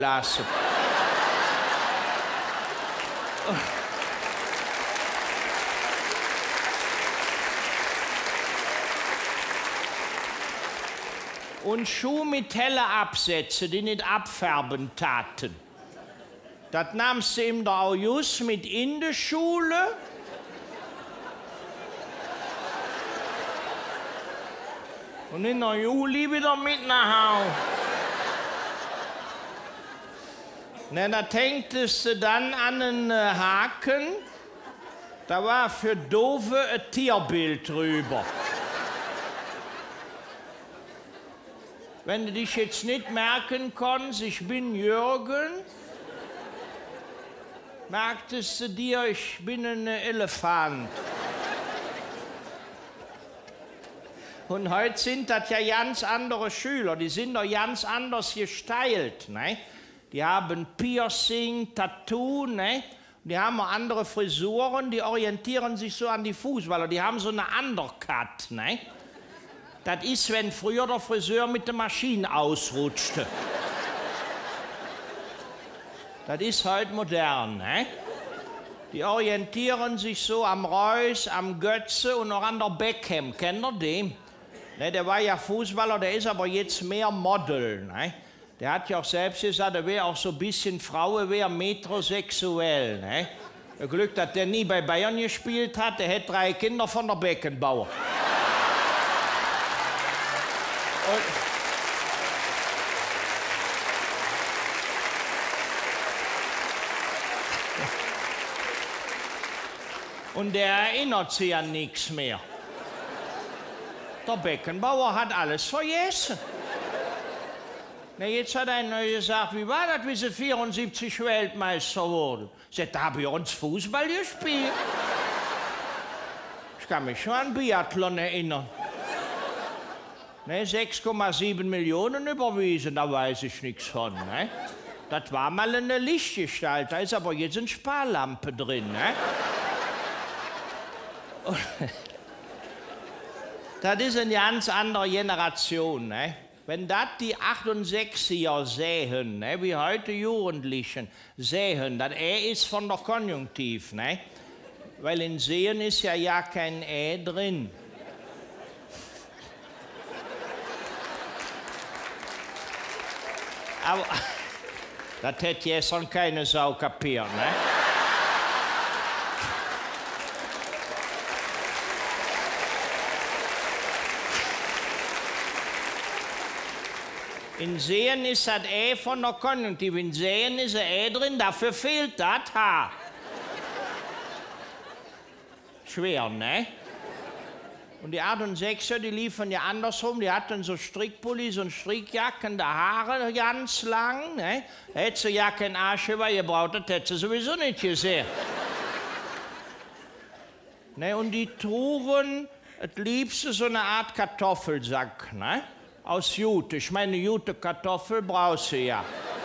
lassen. Und Schuhe mit hellen Absätzen, die nicht abfärben taten. Das nahmst du ihm da auch just mit in die Schule. Und in der Juli wieder mit nach Hause. Na, da hängtest du dann an einen Haken. Da war für Doofe ein Tierbild drüber. Wenn du dich jetzt nicht merken konntest, ich bin Jürgen, merktest du dir, ich bin ein Elefant. Und heute sind das ja ganz andere Schüler, die sind doch ganz anders gestylt. Ne? Die haben Piercing, Tattoo, ne? Die haben auch andere Frisuren, die orientieren sich so an die Fußballer, die haben so eine Undercut. Ne? Das ist, wenn früher der Friseur mit der Maschine ausrutschte. Das ist heute modern. Ne? Die orientieren sich so am Reus, am Götze und noch an der Beckham. Kennt ihr den? Ne, der war ja Fußballer, der ist aber jetzt mehr Model. Ne? Der hat ja auch selbst gesagt, er wäre auch so ein bisschen Frau, wäre metrosexuell. Ne? Glück, dass der nie bei Bayern gespielt hat, der hätte 3 Kinder von der Beckenbauer. Und der erinnert sich an nichts mehr. Der Beckenbauer hat alles vergessen. Na, jetzt hat einer gesagt, wie war das, wie sie 74 Weltmeister wurden? Sagt, da habe ich uns Fußball gespielt. Ich kann mich schon an Biathlon erinnern. Ne, 6,7 Millionen überwiesen, da weiß ich nichts von. Ne? Das war mal eine Lichtgestalt, da ist aber jetzt eine Sparlampe drin. Ne? Das ist eine ganz andere Generation. Ne? Wenn das die 68er sehen, ne, wie heute Jugendlichen sehen, dann ist von der Konjunktiv. Ne? Weil in Sehen ist ja kein drin. Aber das hätte jetzt schon keine Sau kapiert, ne? In Sehen ist das von der Konjunktiv. In Sehen ist ein drin, dafür fehlt das H. Schwer, ne? Und die 68er, die liefen ja andersrum, die hatten so Strickpullis und Strickjacken, die Haare ganz lang. Ne? Da hätte sie ja keinen Arsch gebraucht, das hätte sie sowieso nicht gesehen. Ne? Und die trugen das Liebste so eine Art Kartoffelsack, ne? Aus Jute. Ich meine, Jute Kartoffel brauchst du ja.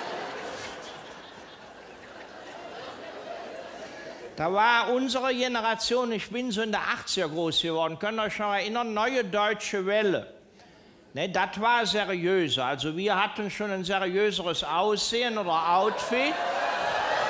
Da war unsere Generation, ich bin so in der 80er groß geworden, könnt ihr euch noch erinnern, Neue Deutsche Welle. Ne, das war seriöser, also wir hatten schon ein seriöseres Aussehen oder Outfit.